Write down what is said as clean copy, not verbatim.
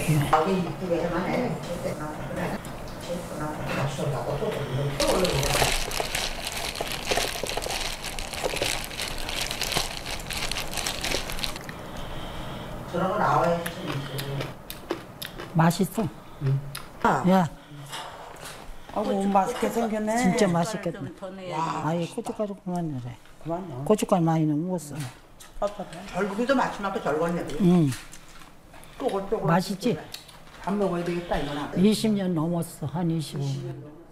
여기 이쁘게만 해. 저런 거 나와야지 좀 있어. 맛있어. 야, 아이고 맛있게 생겼네. 진짜 맛있겠다. 더 넣어야 아예 고춧가루 그만 넣으래. 그만요. 고춧가루 많이 넣으면 먹었어. 절구기도 맞춤하게 절궜네. 맛있지? 밥 먹어야 되겠다 이거나. 20년 넘었어. 한 25년.